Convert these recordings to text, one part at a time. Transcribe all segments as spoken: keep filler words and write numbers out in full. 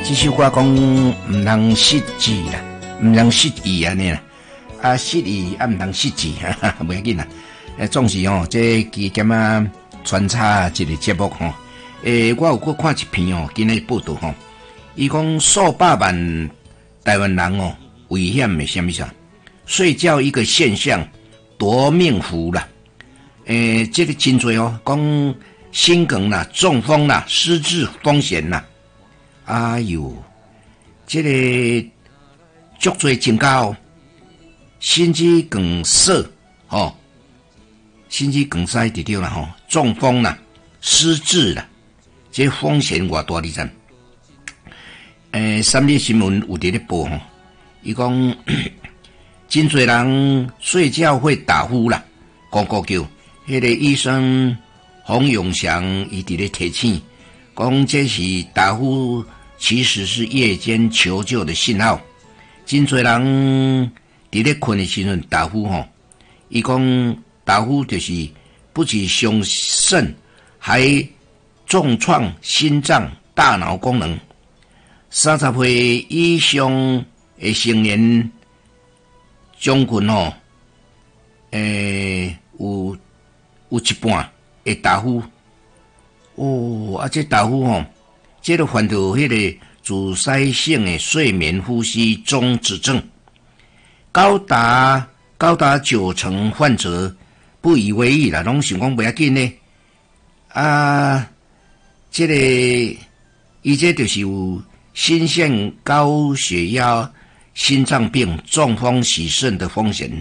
这首歌讲唔通失志啦，唔通失意安尼啦，啊失意啊唔通失志，哈哈，袂要紧啦。诶，总是哦，这期间啊穿插一个节目吼。诶，我有搁看一篇哦，今日报道吼，伊讲数百万台湾人哦，危险的什么啥？睡觉一个现象，夺命符啦。诶，这个真多哦，讲心梗啦、中风啦、失智风险啦。哎呦，这个足多增加哦，心肌梗塞哦，心肌梗塞就对了吼，中风啦、失智啦，这风险偌大你知？诶，三立新闻有伫咧报吼，伊讲真多人睡觉会打呼啦，咕咕叫。迄个医生洪永祥伊伫咧提醒，讲这是打呼，其实是夜间求救的信号。真侪人伫咧困的时阵打呼吼，伊讲打呼就是不止伤肾，还重创心脏、大脑功能。三十岁以上的成年将军吼，诶、有。有一半会打呼，哦，啊，这打呼吼，这个患到迄个阻塞性的睡眠呼吸中止症，高达高达九成患者不以为意啦，拢想讲不要紧呢。啊，这个伊这就是有心腺高血压、心脏病、中风、洗肾的风险。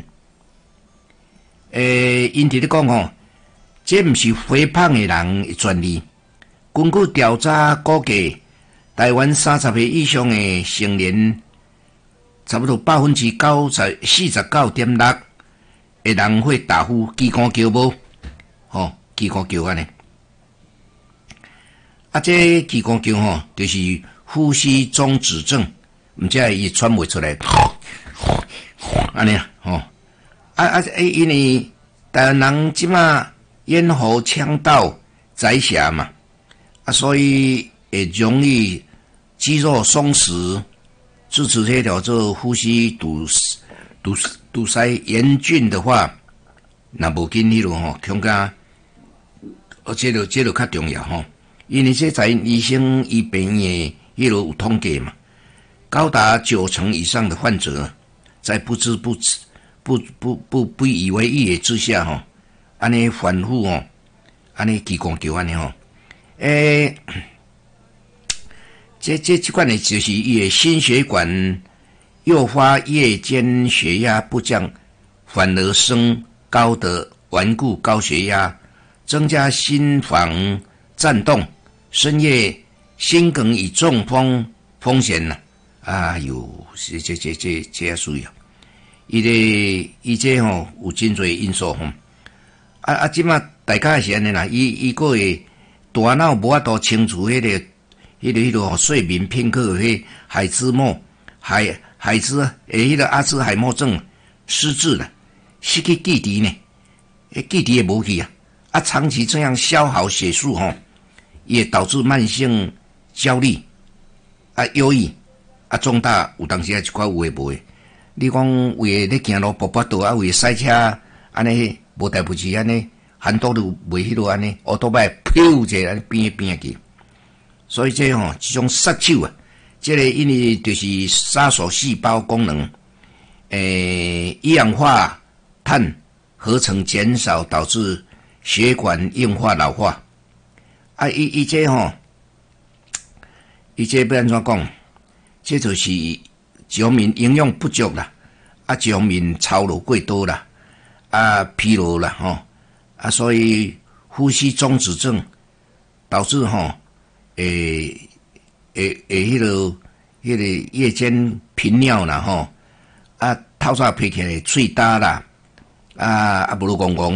诶，因伫咧讲吼。这不是肥胖的人的专利。根据调查估计，台湾三十岁以上的成年，差不多百分之九十四十九点六的人会打呼、叽咕叫无，吼，叽咕叫安尼。啊，这叽咕叫吼，就是呼吸中止症，唔知伊喘袂出来，安尼啊，吼，啊啊，因为台湾人即马。咽喉腔道窄狭嘛，啊，所以会容易肌肉松弛，致使这条做呼吸堵堵堵塞严峻的话，那无紧迄落吼，恐怕，而且就这就较重要吼，因为这在医生医病的迄落有统计嘛，高达九成以上的患者，在不知不不不不不以为意的之下吼。安尼反复哦，安尼叽咕叫安尼吼，诶，这这这款呢，就是伊的心血管诱发夜间血压不降，反而升高的顽固高血压，增加心房颤动，深夜心梗与中风风险呐、啊。哎呦，这这这这这需要，伊个伊这吼有真侪因素吼。啊啊！即马大家是安尼啦，伊伊个会大脑无法度清除迄、那个、迄、那个、迄、那个睡眠片刻的迄海兹莫海海兹诶，迄个阿兹海默症失智了，失去记忆呢，诶，记忆也无去啊！啊，长期这样消耗血素吼，也导致慢性焦虑啊、忧郁啊、重大有当时啊一寡有诶无诶。你讲为咧行路步步道啊，为赛车安尼。无代不志安尼，很多都袂迄落安尼，奥多摆飘者安尼变变去，所以这吼、哦、这种杀手啊，这个因为就是杀手细胞功能，诶，一氧化碳合成减少，导致血管硬化老化。啊，伊伊这吼、哦，伊这要安怎讲？这就是上面营养不足啦，啊，上面操劳过多啦。啊，疲劳了吼，啊，所以呼吸中止症导致吼，诶诶诶，迄个迄个夜间频尿啦吼，啊，透早皮起来喙焦啦，啊啊，无如讲讲。